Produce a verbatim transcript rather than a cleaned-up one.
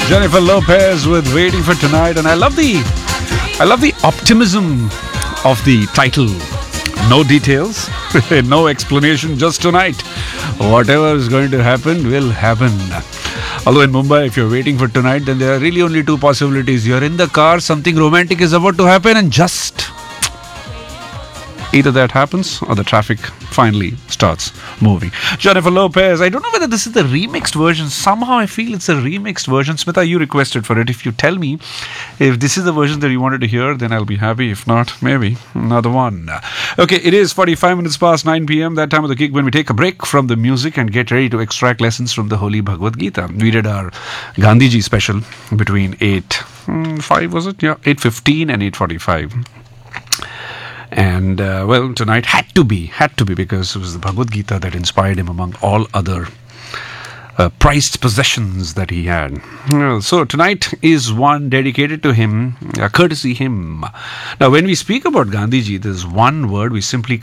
Jennifer Lopez with Waiting for Tonight, and I love the I love the optimism of the title. No details, no explanation, just tonight. Whatever is going to happen will happen. Although in Mumbai, if you're waiting for tonight, then there are really only two possibilities. You're in the car, something romantic is about to happen, and just either that happens or the traffic finally starts moving. Jennifer Lopez, I don't know whether this is the remixed version. Somehow I feel it's a remixed version. Smitha, you requested for it. If you tell me if this is the version that you wanted to hear, then I'll be happy. If not, maybe another one. Okay, it is forty-five minutes past nine p.m. That time of the gig when we take a break from the music and get ready to extract lessons from the Holy Bhagavad Gita. We did our Gandhiji special between eight, five was it? Yeah, eight fifteen and eight forty-five. And, uh, well, tonight had to be, had to be, because it was the Bhagavad Gita that inspired him among all other uh, prized possessions that he had. Well, so tonight is one dedicated to him, a courtesy hymn. Now, when we speak about Gandhiji, there's one word we simply